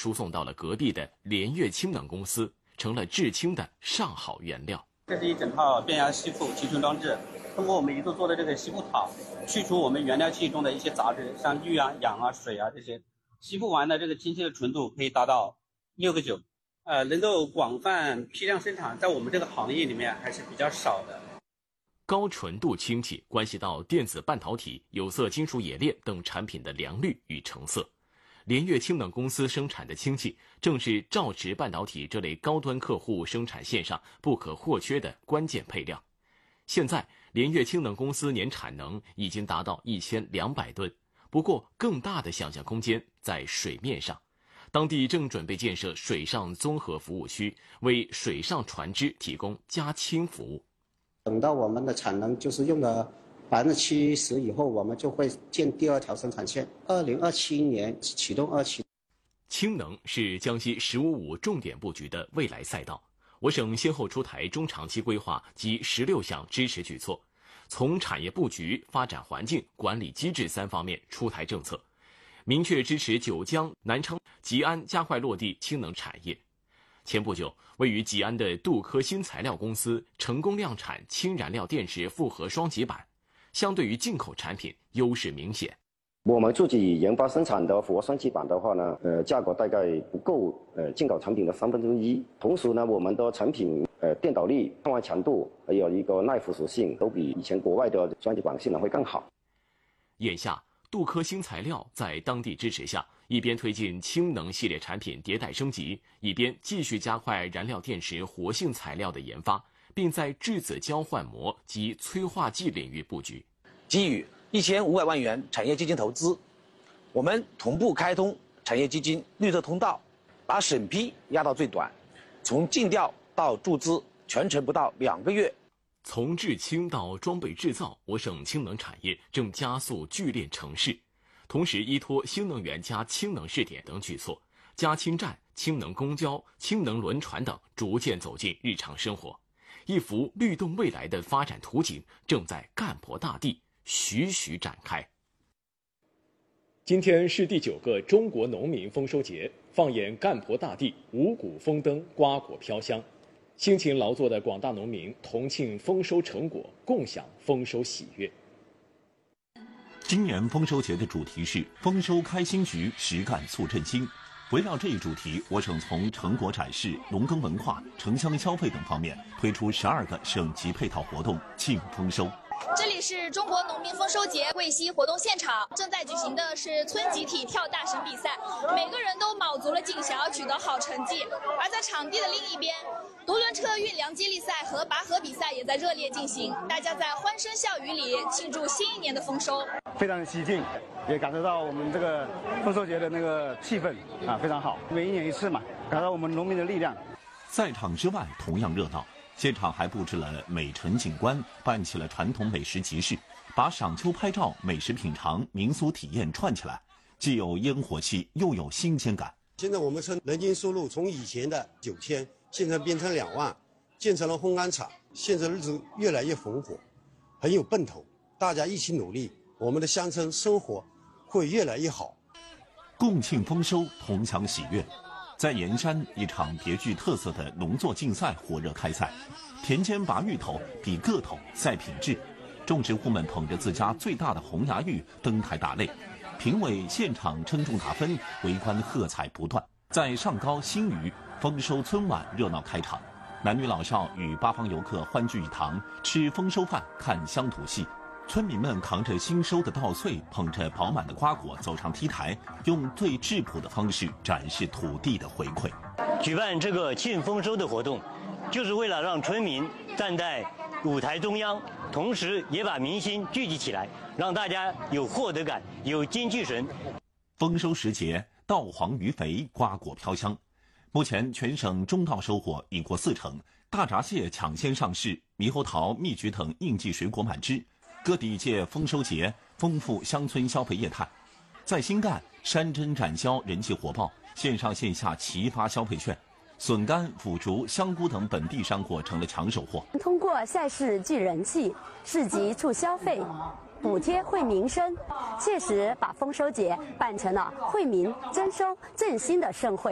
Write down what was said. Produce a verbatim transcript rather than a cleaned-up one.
输送到了隔壁的联粤氢能公司，成了制氢的上好原料。 这是一整套变压吸附集成装置，通过我们一度做的这个吸附塔，去除我们原料气中的一些杂质，像氯啊、氧啊、水啊这些，吸附完的这个氢气的纯度可以达到六个九，呃，能够广泛批量生产，在我们这个行业里面还是比较少的。 高纯度氢气关系到电子半导体、有色金属冶炼等产品的良率与成色。联粤氢能公司生产的氢气，正是兆值半导体这类高端客户生产线上不可或缺的关键配料。现在，联粤氢能公司年产能已经达到一千两百吨。不过，更大的想象空间在水面上。当地正准备建设水上综合服务区，为水上船只提供加氢服务。 等到我们的产能就是用了百分之七十以后，我们就会建第二条生产线。二零二七年启动二期。 氢能是江西“十五五”重点布局的未来赛道。我省先后出台中长期规划及十六项支持举措，从产业布局、发展环境、管理机制三方面出台政策，明确支持九江、南昌、吉安加快落地氢能产业。前不久，位于吉安的杜科新材料公司成功量产氢燃料电池复合双极板。相对于进口产品，优势明显。 我们自己研发生产的复合双极板的话呢，呃，价格大概不够呃进口产品的三分之一。同时呢，我们的产品呃电导力、抗滑强度还有一个耐腐蚀性，都比以前国外的双极板性能会更好。 眼下，杜科新材料在当地支持下，一边推进氢能系列产品迭代升级，一边继续加快燃料电池活性材料的研发。并在质子交换膜及催化剂领域布局， 给予一千五百万元产业基金投资，我们同步开通产业基金绿色通道，把审批压到最短，从尽调到注资全程不到两个月。 从制氢到装备制造，我省氢能产业正加速聚炼成市，同时依托新能源加氢能试点等举措，加氢站、氢能公交、氢能轮船等逐渐走进日常生活。一幅律动未来的发展图景正在干婆大地徐徐展开。 今天是第九个中国农民丰收节，放眼干婆大地，五谷丰登，瓜果飘香。辛勤劳作的广大农民同庆丰收成果，共享丰收喜悦。 今年丰收节的主题是丰收开新局，实干促振兴。围绕这一主题，我省从成果展示、农耕文化、城乡消费等方面推出十二个省级配套活动，庆丰收。 这里是中国农民丰收节贵溪活动现场，正在举行的是村集体跳大绳比赛，每个人都卯足了劲，想要取得好成绩。而在场地的另一边，独轮车运粮接力赛和拔河比赛也在热烈进行，大家在欢声笑语里庆祝新一年的丰收， 非常的激进，也感受到我们这个丰收节的那个气氛啊，非常好。每一年一次嘛，感到我们农民的力量。 赛场之外同样热闹。现场还布置了美陈景观，办起了传统美食集市，把赏秋拍照、美食品尝、民俗体验串起来，既有烟火气，又有新鲜感。 现在我们村人均收入从以前的九千，现在变成两万，建成了烘干厂，现在日子越来越红火，很有奔头。大家一起努力，我们的乡村生活会越来越好。 共庆丰收，同享喜悦。在盐山，一场别具特色的农作竞赛火热开赛，田间拔芋头比个头赛品质，种植户们捧着自家最大的红芽芋登台打擂，评委现场称重打分，围观喝彩不断。在上高新余，丰收春晚热闹开场，男女老少与八方游客欢聚一堂，吃丰收饭，看乡土戏。村民们扛着新收的稻穗，捧着饱满的瓜果走上 T 台，用最质朴的方式展示土地的回馈。 举办这个庆丰收的活动，就是为了让村民站在舞台中央，同时也把民心聚集起来，让大家有获得感，有精气神。 丰收时节，稻黄鱼肥，瓜果飘香。目前全省中稻收获已过四成，大闸蟹抢先上市，猕猴桃、蜜桔等应季水果满枝。各地借丰收节丰富乡村消费业态，在新干山珍展销人气火爆，线上线下齐发消费券，笋干、腐竹、香菇等本地商货成了抢手货。 通过赛事聚人气，市集促消费，补贴惠民生，切实把丰收节办成了惠民增收振兴的盛会。